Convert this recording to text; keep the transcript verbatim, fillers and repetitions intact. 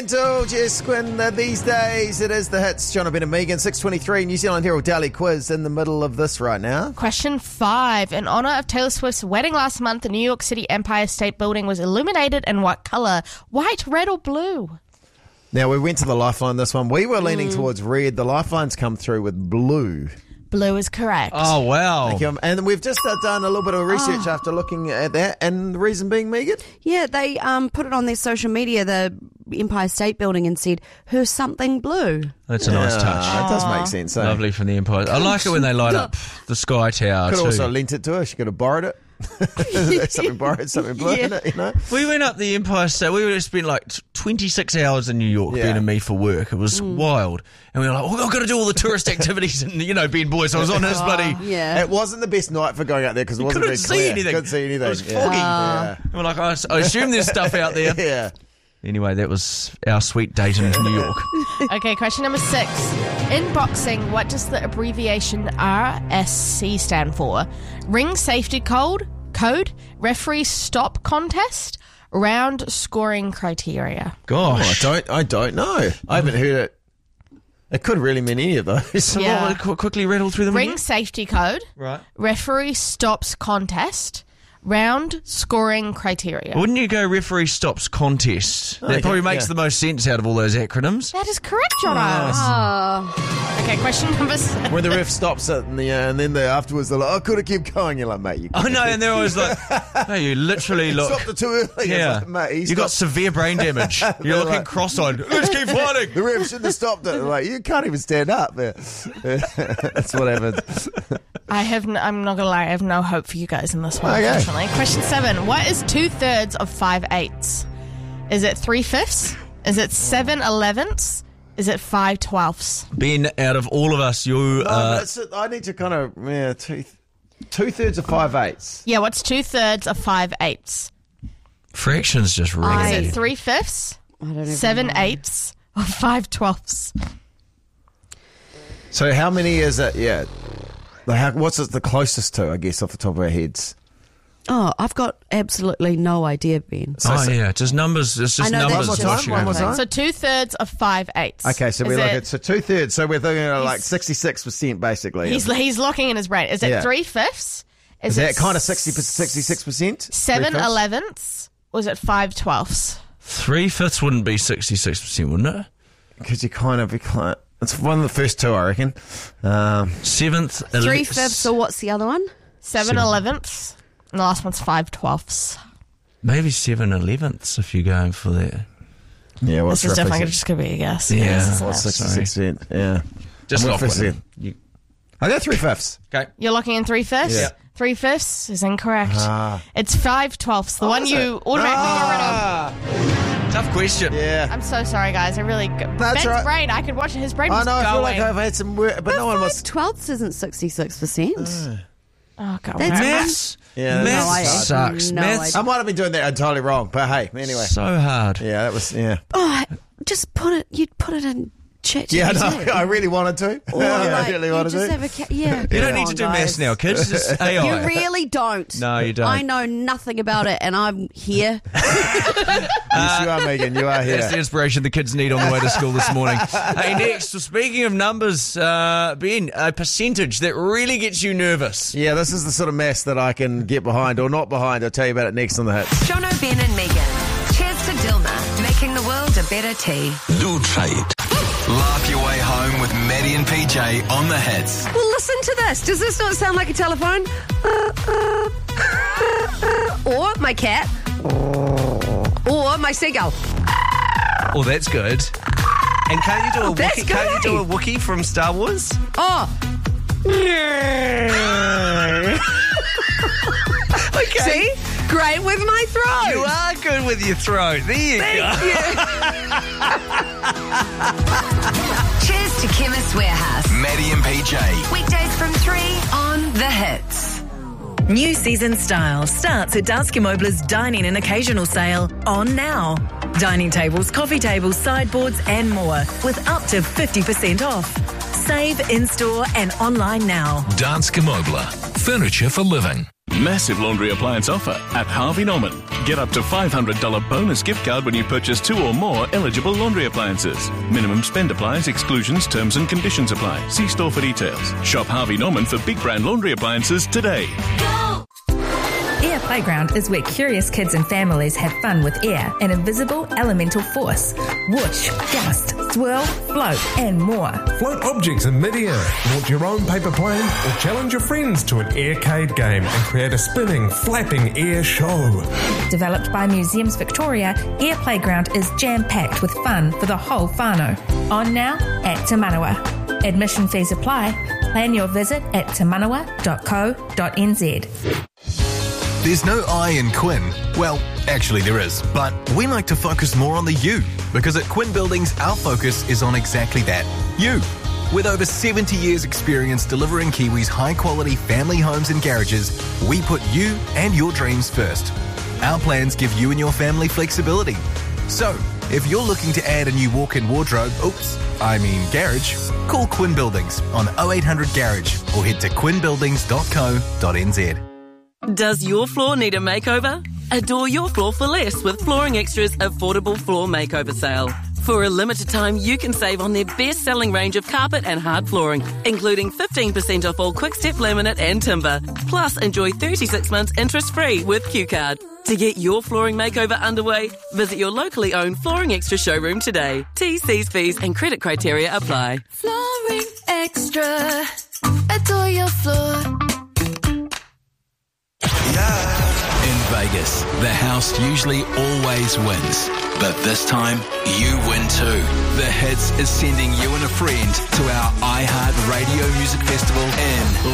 Until Jess Quinn, uh, these days it is the hits. John Ben and Megan, six twenty-three, New Zealand Herald Daily Quiz in the middle of this right now. Question five. In honour of Taylor Swift's wedding last month, the New York City Empire State Building was illuminated in what colour? White, red or blue? Now, we went to the Lifeline this one. We were leaning mm. towards red. The Lifeline's come through with blue. Blue is correct. Oh, wow. Thank you. And we've just uh, done a little bit of research oh. after looking at that. And the reason being, Megan? Yeah, they um, put it on their social media, the Empire State Building, and said, her something blue. That's a nice yeah, touch. It does make sense. Eh? Lovely from the Empire. I like it when they light up the Sky Tower, Could too. also lent it to her. She could have borrowed it. something borrowed, something blue yeah. in it, you know? We went up the Empire State. We spent like twenty-six hours in New York, yeah. Ben and me, for work. It was mm. wild. And we were like, oh, I've got to do all the tourist activities. And, you know, Ben Boy, so I was on his bloody... Yeah. It wasn't the best night for going out there because it you wasn't very see clear. anything. Couldn't see anything. It was foggy. Uh, yeah. And we're like, I, I assume there's stuff out there. yeah. Anyway, that was our sweet date in New York. Okay, question number six. In boxing, what does the abbreviation R S C stand for? Ring safety code, code, referee stop contest, round scoring criteria. Gosh. Oh, I don't. I don't know. I haven't heard it. It could really mean any of those. So Yeah. what, qu- quickly rattle through them Ring again? safety code, Right. referee stops contest, round scoring criteria. Wouldn't you go referee stops contest? That Okay, probably makes yeah. the most sense out of all those acronyms. That is correct, Jono. Oh. Okay, question number six. When the ref stops it and, the, uh, and then the, afterwards they're like, I could have kept going. You're like, mate, you Oh, no, and they're always like, no, you literally look... stopped it too early. Yeah, It's like, mate, he you got stopped- severe brain damage. You're They're looking like- cross-eyed. Let's keep fighting. The ref shouldn't have stopped it. Like, you can't even stand up. Yeah. That's what happens. I have. N- I'm not gonna lie. I have no hope for you guys in this one. Okay. Unfortunately. Question seven. What is two thirds of five eighths? Is it three fifths? Is it seven elevenths? Is it five twelfths? Ben, out of all of us, you... No, Uh, but it's, I need to kind of, yeah, two, two thirds of five eighths. Yeah. What's two thirds of five eighths? fractions just ring. I- Is it three fifths? I don't even Seven know. eighths? Or five twelfths? So how many is it? Yeah. Like how, what's it the closest to, I guess, off the top of our heads? Oh, I've got absolutely no idea, Ben. Oh, yeah, just numbers. It's just I know, numbers. that's One more just time, one more okay. time. So two thirds of five eighths. Okay, so Is we look it- at so two thirds. So we're thinking of like He's- sixty-six percent basically. He's he's locking in his brain. Is it Yeah. three fifths? is it that kind of sixty, sixty-six percent? seven elevenths? Or is it five twelfths? Three-fifths wouldn't be sixty-six percent, wouldn't it? Because you kind of, you kind of, it's one of the first two, I reckon. Um, Seventh... Three fifths, or what's the other one? Seven elevenths. And the last one's five twelfths. Maybe seven elevenths if you're going for that. yeah, what's This is roughly definitely just going to be a guess. Yeah. Yes, isn't what's it? sixty-six percent? Yeah. Just I'm lock with one. fifths. You- I go three fifths. Okay. You're locking in three fifths? Yeah. Three fifths is incorrect. Ah. It's five twelfths. The one is you it? automatically Ah. got rid of. Tough question. Yeah. I'm so sorry, guys. I really. Ben's right. brain. I could watch it. His brain I was know, I feel going. like I've had some work, but no one was. Five twelfths isn't sixty-six percent. Oh, God. That's wow. Maths. Yeah, Maths no, I have sucks. no Maths I might have been doing that entirely wrong, but hey, anyway. so hard. Yeah, that was, yeah. Oh, just put it. You'd put it in chat. Yeah, no, I really wanted to. Or I like, really you wanted just to. have a ca- yeah. You come don't need on, to do guys. maths now, kids. Just A I. You really don't. No, you don't. I know nothing about it, and I'm here. Yes, you are, Megan. You are That's the here. inspiration the kids need on the way to school this morning. Hey, next, so speaking of numbers, uh, Ben, a percentage that really gets you nervous. Yeah, this is the sort of mess that I can get behind or not behind. I'll tell you about it next on the Hits. Jono, Ben and Megan. Cheers to Dilma, making the world a better tea. Do try it. Laugh your way home with Maddie and P J on the Hits. Well, listen to this. Does this not sound like a telephone? Or my cat. Or my seagull. Oh, that's good. And can't you do a That's Wookiee? Can't you do a good. Wookiee from Star Wars? Oh. Okay. See? Great with my throat. You are good with your throat. There you go. Cheers to Chemist Warehouse. Maddie and P J. Weekdays from three on The Hits. New season style starts at Danske Mobler's Dining and Occasional Sale on now. Dining tables, coffee tables, sideboards and more with up to fifty percent off. Save in-store and online now. Danske Møbler. Furniture for living. Massive laundry appliance offer at Harvey Norman. Get up to five hundred dollars bonus gift card when you purchase two or more eligible laundry appliances. Minimum spend applies, exclusions, terms and conditions apply. See store for details. Shop Harvey Norman for big brand laundry appliances today. Go! Air Playground is where curious kids and families have fun with air, an invisible elemental force. Whoosh, gust, swirl, float, and more. Float objects in mid-air, launch your own paper plane, or challenge your friends to an aircade game and create a spinning, flapping air show. Developed by Museums Victoria, Air Playground is jam-packed with fun for the whole whānau. On now at Te Manawa. Admission fees apply. Plan your visit at te manawa dot co dot n z. There's no I in Quinn. Well, actually there is, but we like to focus more on the you, because at Quinn Buildings, our focus is on exactly that, you. With over seventy years experience delivering Kiwis high-quality family homes and garages, we put you and your dreams first. Our plans give you and your family flexibility. So, if you're looking to add a new walk-in wardrobe, oops, I mean garage, call Quinn Buildings on oh eight hundred garage or head to quinn buildings dot co dot n z. Does your floor need a makeover? Adore your floor for less with Flooring Extra's affordable floor makeover sale. For a limited time, you can save on their best-selling range of carpet and hard flooring, including fifteen percent off all quick-step laminate and timber. Plus, enjoy thirty-six months interest-free with Q Card. To get your flooring makeover underway, visit your locally owned Flooring Extra showroom today. T's, C's, fees and credit criteria apply. Flooring Extra. Adore your floor. In Vegas, the house usually always wins. But this time, you win too. The Hits is sending you and a friend to our iHeart Radio Music Festival in